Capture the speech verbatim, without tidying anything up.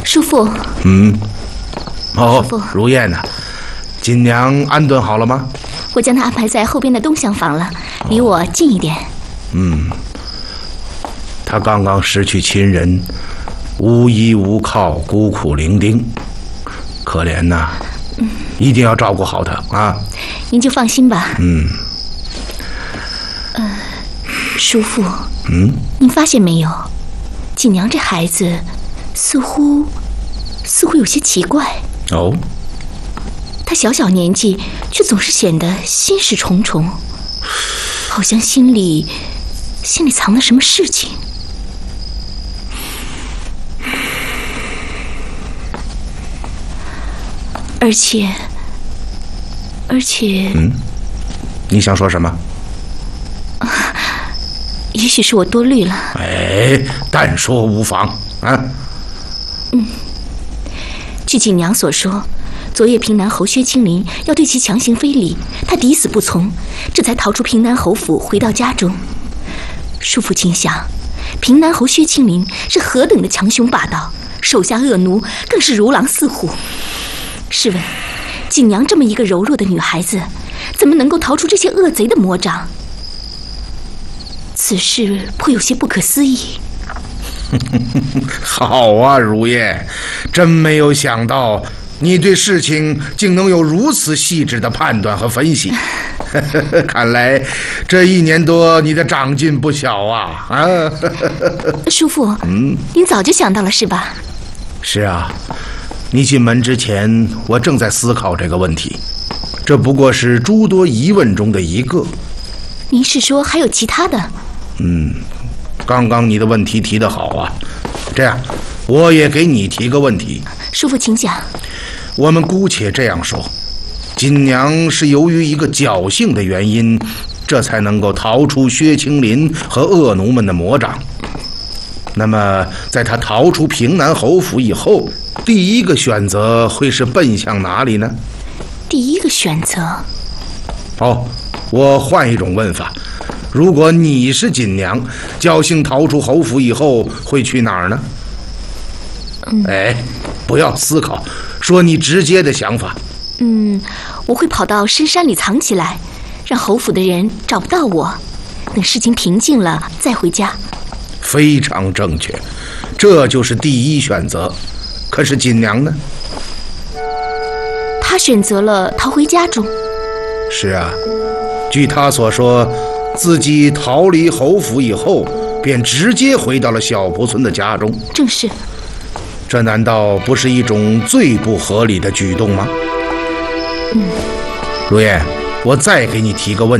叔父。 嗯。哦， 叔父， 如燕呐、啊，锦娘安顿好了吗？ 我将她安排在后边的东厢房了，离我近一点。 嗯。她刚刚失去亲人，无依无靠，孤苦伶仃，可怜呐、啊。嗯。一定要照顾好她啊！ 您就放心吧。 嗯。 呃，叔父。 嗯。 您发现没有，锦娘这孩子似乎似乎有些奇怪。 哦。 她小小年纪，却总是显得心事重重，好像心里心里藏了什么事情。而且，而且， 嗯，你想说什么？ 啊，也许是我多虑了。 哎，但说无妨啊。 嗯，据锦娘所说，昨夜平南侯薛青林要对其强行非礼，他抵死不从，这才逃出平南侯府，回到家中。叔父请想，平南侯薛青林是何等的强凶霸道，手下恶奴更是如狼似虎。试问，锦娘这么一个柔弱的女孩子，怎么能够逃出这些恶贼的魔掌？此事颇有些不可思议。 好啊，如燕，真没有想到你对事情竟能有如此细致的判断和分析。看来这一年多你的长进不小啊！啊， 叔父， 嗯， 您早就想到了是吧？ 是啊。你进门之前，我正在思考这个问题，这不过是诸多疑问中的一个。 您是说还有其他的？ 嗯，刚刚你的问题提得好啊。这样，我也给你提个问题。 叔父请讲。 我们姑且这样说，锦娘是由于一个侥幸的原因，这才能够逃出薛青林和恶奴们的魔掌。那么，在她逃出平南侯府以后，第一个选择会是奔向哪里呢？ 第一个选择？ 哦，我换一种问法，如果你是锦娘，侥幸逃出侯府以后，会去哪儿呢？ 嗯， 哎，不要思考，说你直接的想法。 嗯，我会跑到深山里藏起来，让侯府的人找不到我，等事情平静了再回家。 非常正确，这就是第一选择。可是锦娘呢？ 她选择了逃回家中。 是啊，据她所说，自己逃离侯府以后，便直接回到了小蒲村的家中。 正是。 这难道不是一种最不合理的举动吗？ 嗯。 如燕，我再给你提个问题。